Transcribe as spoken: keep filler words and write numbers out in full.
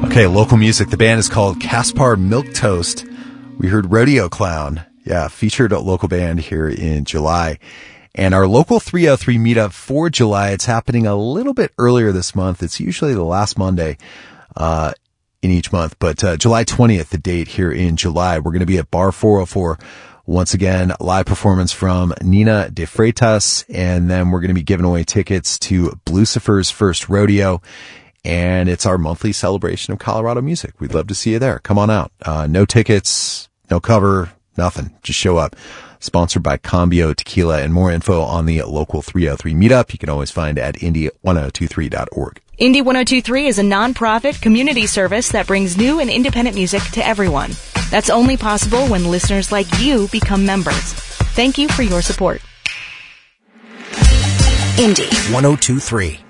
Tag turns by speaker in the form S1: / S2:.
S1: Okay, local music. The band is called Caspar Milk Toast. We heard Rodeo Clown. Yeah, featured a local band here in July. And our local three oh three meetup for July, it's happening a little bit earlier this month. It's usually the last Monday uh in each month. But uh July twentieth, the date here in July. We're going to be at Bar four oh four. Once again, live performance from Nina de Freitas. And then we're going to be giving away tickets to Lucifer's First Rodeo. And it's our monthly celebration of Colorado music. We'd love to see you there. Come on out. Uh, no tickets, no cover, nothing. Just show up. Sponsored by Cambio Tequila, and more info on the local three oh three meetup you can always find at indie ten twenty-three dot org.
S2: Indie ten twenty-three is a non-profit community service that brings new and independent music to everyone. That's only possible when listeners like you become members. Thank you for your support.
S3: Indie ten twenty-three.